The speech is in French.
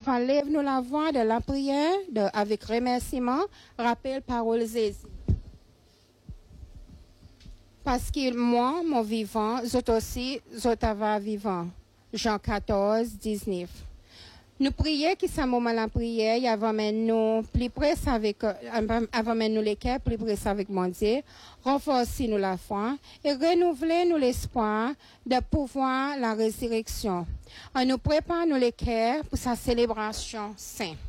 enfants, lève-nous la voix de la prière avec remerciement, rappel, paroles Jésus. Parce qu'il, moi, mon vivant, zot aussi, zot ava vivant. Jean 14, 19. Nous prions que ce moment la prière, avant nous plus près avec, avant nous les cœurs plus près avec mon Dieu, renforcer nous la foi et renouveler nous l'espoir de pouvoir la résurrection. On nous prépare nous les cœurs pour sa célébration sainte.